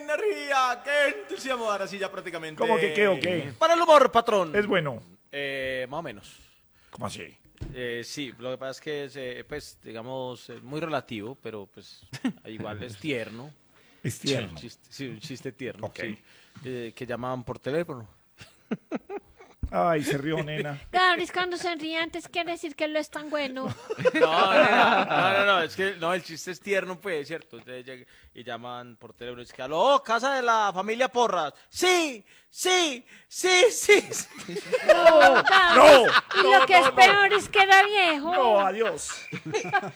energía! ¡Qué entusiasmo! Ahora sí, ya prácticamente. ¿Cómo que qué o qué? Para el humor, patrón. Es bueno. Más o menos. ¿Cómo así? Sí, lo que pasa es que es, pues, digamos, muy relativo, pero pues igual es tierno. Es tierno. Un chiste tierno. Ok. Sí. Que llamaban por teléfono. Ay, se rió, nena. Gabris, cuando se ríe antes quiere decir que lo es tan bueno. No, es que no, el chiste es tierno, pues, ¿cierto? Entonces y llaman por teléfono y es que, aló, casa de la familia Porras. Sí. ¡No! Y lo que es peor es que era viejo. ¡No, adiós!